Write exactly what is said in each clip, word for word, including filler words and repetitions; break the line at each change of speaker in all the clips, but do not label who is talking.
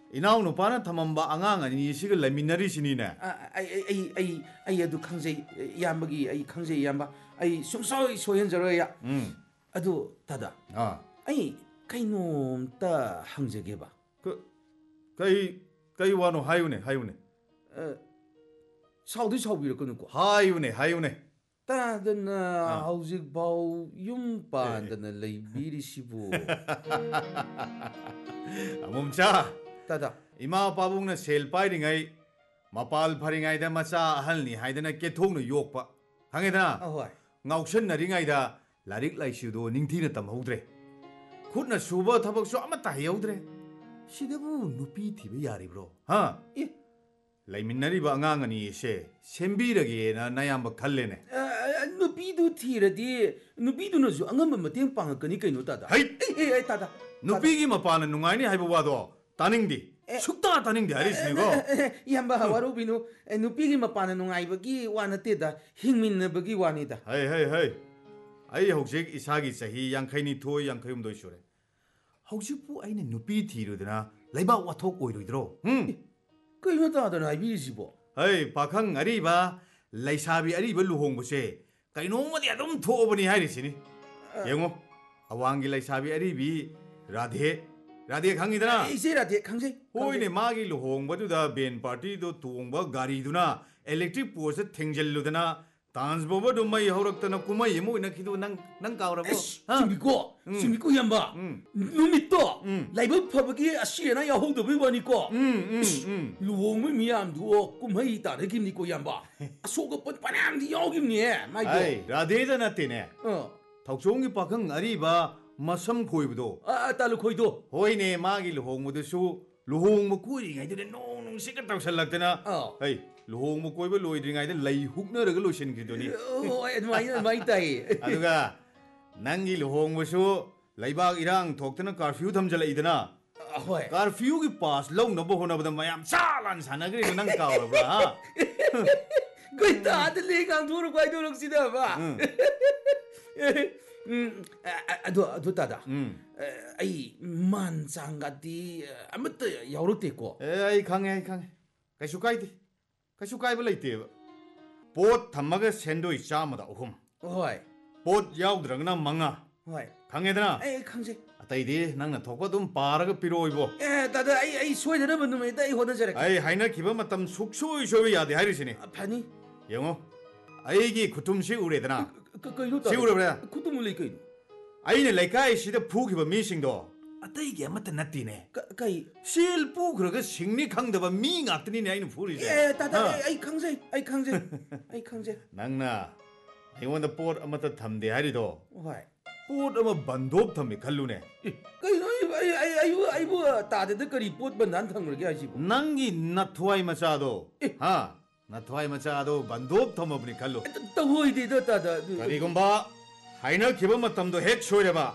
Inau no pana thamamba angang ani siga laminari sinine.
ai ai ai ai adu khangjei yambagi ai khangjei yamba ai sumsoi soyenjaro ya
음.
adu tada
아.
ai kainom ta hangjege ba
그 kai kai wano hayune hayune.
사우디 사우비를
하이우네 하이우네
따드나 하우직 바우 융반드나 레이비리시부
멈차
따다
이마 바붕나 셀파이링아이 마팔 파링아이다 마차 할니 하이드나 깨통노 욕바 항해다
아호이
ngaukshannaringayda larik laisudo ningthina tamhoutre khutna suba thabaksu amata hayaudre sidabu nupi thiba yaribro ha
예
laiminariba angang ani se sembirage na nayamba khallene
누비도 티라디 누비도는죠 angamba mateng pangakani kaino tada
hai
ei ei tada
nupigi mapana nungaini haiba wado taningdi sukta taningdi harisnigo
yamba warubinu nupigi mapana nungaibagi wanateda hingminnabagi wanida
hai hai hai ai hoksik isagi sahi yangkhaini thoi yangkhayum doi sure hoksikpu aina nupi thirudana laiba wathok oiroidro hm
kaino tada na ibisibo
hai pakhang ariba laisabi ariba luhongbose kainongmadi adum thobani hairisini yengo awangi laisabi aribi radhe radhe khangidana
ise radhe khangse
hoine magi luhongbaduda ben party do tongba gari duna electric post thengjelludana dance boba do mai hauраktana kumai emo ina khidu nang nang kaurabo
simiko simiko yamba numitto laiba phabagi asiena yahodobi waniko luhongmi miyam du kumai ta regimni ko yamba asoga pon panam di yogimni mai do
ai radhe dana tene
어
thokchongi pakhang ariba masam khoibdo
아 따로 거이도
hoine magi luhongmudusu luhongmu kuringaidena nong nong sika tawsallakdana
어
ai luhongmu koiba loidringaida lei huknaraga losin khidoni
어 마이 마이 따이
aduga nangi luhongmusu laibak irang thoktana curfew thamjalaidana
hoy
curfew gi pass launabo honabada mayam chalan sanagri nang kawrabra ha
거이 다들 내가 도로 거이도 럭시다 봐 음, 아도 아도 따다. 음. 아이 만장가디 아무것도 여러 때 있고.
에이 강해 강해. 가슈 가이디. 가슈 가이블 레이티. 보트 담마가 샌드위치 자마다 오흠.
호이.
보트 야우드랑나 망아.
호이.
강해드나.
에이 강세.
아따이디 낭나 톡바 좀 빠르게 피로이보.
에 따다 아이 아이 소이드는 놈에 따이 호다 저래.
아이 하이나 기바 마탐 숙소이 쇼이 야데 하리시니.
파니.
영어. 아이기 구툼시 우레드나.
그 그이로 따.
시우르브라.
구tumul이 그.
아이네 레카이 시데 푸기바 미싱도. 아따이기 아마타 나티네.
까이.
실 푸그러가 싱리 강다바 미 같더니 아이는 푸리제.
에 따다 아이 강세. 아이 강세. 아이 강세.
낭나. 이원다 보트 아마타 탐데 하리도.
호이.
보트 아마 반도업 탐미 칼루네.
까이 아이 아이 아이 아이 뭐 따데데 거리 보트 반난 탕르게 하시고.
낭기 나투아이 마차도. 하. 나투아이 마차도 반도업 탐어브니 칼루.
또 호이디도 따다.
그리고바 하이나 기본 마탐도 핵 쇼레바.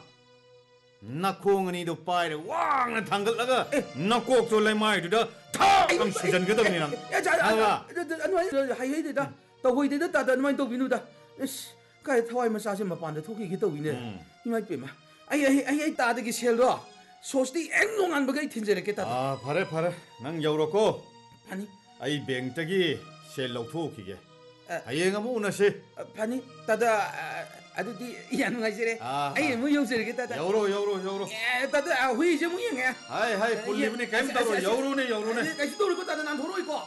나콩은이도 빠이레 왕나 당글라가 나꼭 졸레마이두다 탁 시전 그다음이랑.
야 자자. 아니 하이디다. 또 호이디도 따다 너만 또 비누다. 에스. 가이 타와이 마사세 마반데 토기기 또 위네. 이마이 빼마. 아이 아이 아이 따드기 셀도. 소스디 앵농한 버가 틴제레게 따다.
아, 파레 파레. 난 여우로고.
아니.
아이 뱅떡이 셀로 투기게. 아이가 뭐 오나시.
파니 따다 아두디 야능하시래. 아이 뭐 용서르게 따다.
여우로 여우로 여우로.
에 따다 아 회의 좀 무영해.
하이 하이 볼리브니 게임 따로 여우로네 여우로네.
같이 돌고 따다 난 도로 있고.